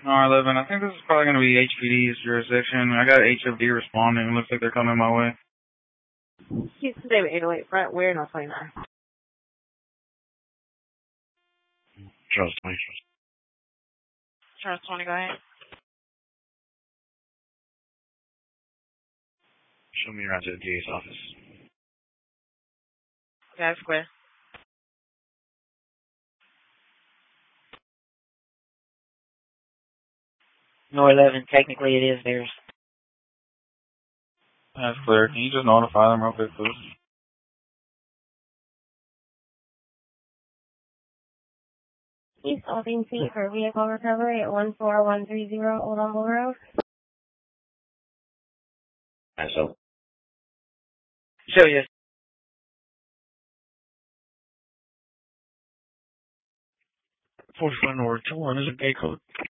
R11. I think this is probably going to be HPD's jurisdiction. I got HFD responding. It looks like they're coming my way. Houston David 808 front, we're not 29. Charles 20. Charles 20, go ahead. Show me around to the DA's office. Okay, that's clear. No 11, technically it is theirs. That's clear. Can you just notify them real quick, please? East Albany Street for vehicle recovery at 14130 Old Humble Road. So. Show you. 45 North 1 is a gay code.